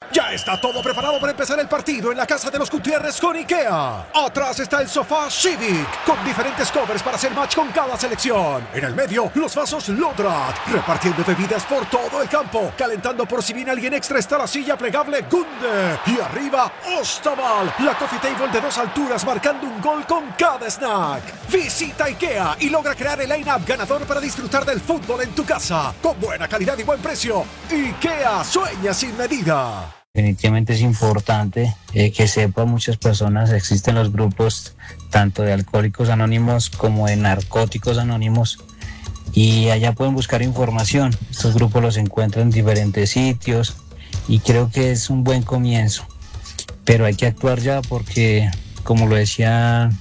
Ya está todo preparado para empezar el partido en la casa de los Gutiérrez con IKEA. Atrás está el sofá Civic, con diferentes covers para hacer match con cada selección. En el medio, los vasos Lodrat, repartiendo bebidas por todo el campo. Calentando por si viene alguien extra está la silla plegable Gunde. Y arriba, Ostaval, la coffee table de 2 alturas marcando un gol con cada snack. Visita IKEA y logra crear el line-up ganador para disfrutar del fútbol en tu casa. Con buena calidad y buen precio. IKEA, sueña sin medida. Definitivamente es importante que sepan muchas personas, existen los grupos tanto de Alcohólicos Anónimos como de Narcóticos Anónimos y allá pueden buscar información. Estos grupos los encuentran en diferentes sitios y creo que es un buen comienzo, pero hay que actuar ya porque, como lo decía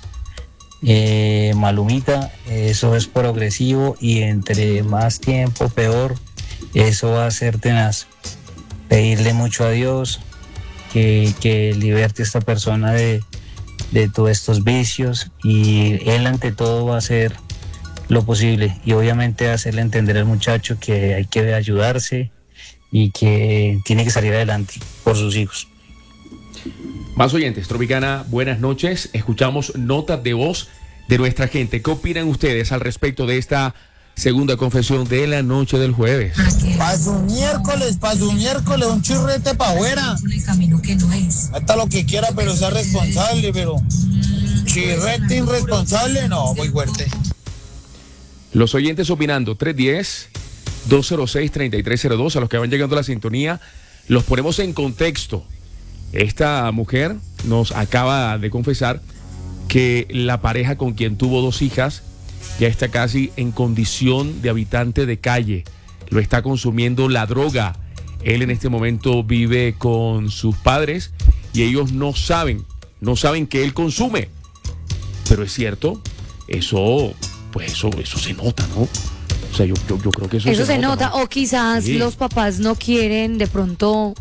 Malumita, eso es progresivo y entre más tiempo peor, eso va a ser tenaz. Pedirle mucho a Dios que liberte a esta persona de todos estos vicios y Él ante todo va a hacer lo posible y obviamente hacerle entender al muchacho que hay que ayudarse y que tiene que salir adelante por sus hijos. Más oyentes, Tropicana, buenas noches. Escuchamos notas de voz de nuestra gente. ¿Qué opinan ustedes al respecto de esta segunda confesión de la noche del jueves? Para su miércoles, un chirrete pa' afuera. Hasta lo que quiera, pero sea responsable, pero chirrete irresponsable, no, muy fuerte. Los oyentes opinando, 310-206-3302, a los que van llegando a la sintonía, los ponemos en contexto. Esta mujer nos acaba de confesar que la pareja con quien tuvo 2 hijas ya está casi en condición de habitante de calle. Lo está consumiendo la droga. Él en este momento vive con sus padres y ellos no saben que él consume. Pero es cierto, eso se nota, ¿no? O sea, yo creo que eso se nota, ¿no? O quizás sí, los papás no quieren de pronto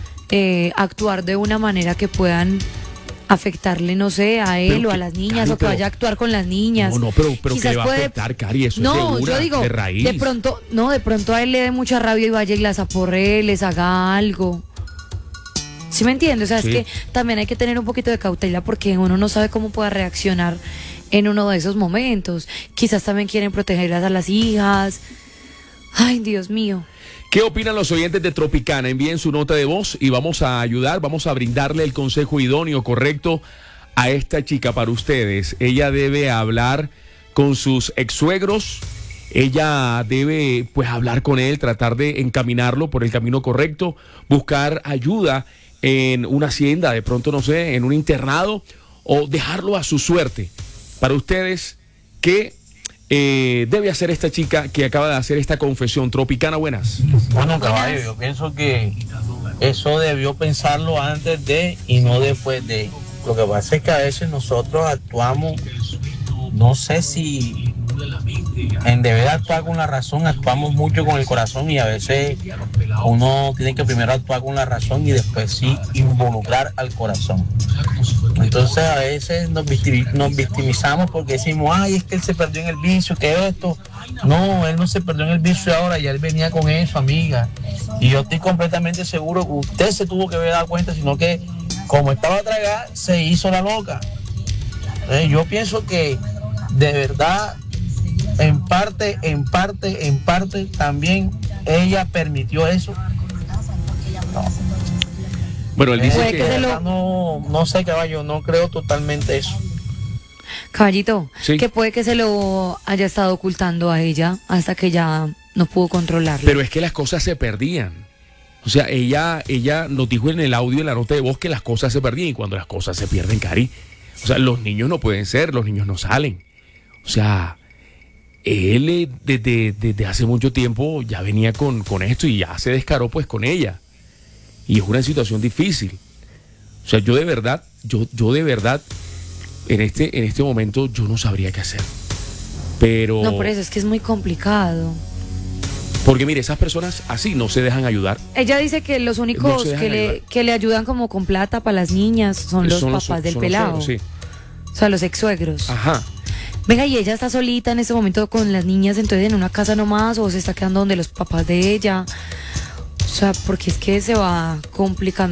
actuar de una manera que puedan afectarle, no sé, a él o a las niñas, Cari, o que vaya a actuar con las niñas. Pero quizás que le va a afectar, Cari, eso no, es yo digo, de raíz. de pronto a él le dé mucha rabia y vaya y las aporree, les haga algo. ¿Sí me entiendes? O sea, sí. Es que también hay que tener un poquito de cautela porque uno no sabe cómo pueda reaccionar en uno de esos momentos. Quizás también quieren protegerlas a las hijas. Ay, Dios mío. ¿Qué opinan los oyentes de Tropicana? Envíen su nota de voz y vamos a ayudar, vamos a brindarle el consejo idóneo, correcto, a esta chica para ustedes. Ella debe hablar con sus ex-suegros, ella debe pues hablar con él, tratar de encaminarlo por el camino correcto, buscar ayuda en una hacienda, de pronto no sé, en un internado o dejarlo a su suerte. Para ustedes, ¿qué debe hacer esta chica que acaba de hacer esta confesión? Tropicana, buenas. Bueno, caballo, yo pienso que eso debió pensarlo antes de y no después de. Lo que pasa es que a veces nosotros actuamos, no sé si en deber actuar con la razón, actuamos mucho con el corazón y a veces uno tiene que primero actuar con la razón y después sí involucrar al corazón. Entonces a veces nos victimizamos porque decimos, ay, es que él se perdió en el vicio, que esto. No, él no se perdió en el vicio ahora, ya él venía con eso, amiga. Y yo estoy completamente seguro que usted se tuvo que haber dado cuenta, sino que como estaba tragada, se hizo la loca. Yo pienso que de verdad, en parte, también ella permitió eso. No. Bueno, él dice que no sé, caballo, no creo totalmente eso. Caballito, sí, que puede que se lo haya estado ocultando a ella hasta que ya no pudo controlarlo. Pero es que las cosas se perdían. O sea, ella nos dijo en el audio, en la nota de voz, que las cosas se perdían. Y cuando las cosas se pierden, Cari, o sea, los niños no pueden ser, los niños no salen. O sea, él desde hace mucho tiempo ya venía con esto y ya se descaró pues con ella. Y es una situación difícil. O sea, yo de verdad, en este momento yo no sabría qué hacer. Pero no, por eso es que es muy complicado. Porque mire, esas personas así no se dejan ayudar. Ella dice que los únicos que le ayudan como con plata para las niñas son los papás del pelado. Sí. O sea, los ex-suegros. Ajá. Venga, y ella está solita en este momento con las niñas, entonces en una casa nomás, o se está quedando donde los papás de ella. O sea, porque es que se va complicando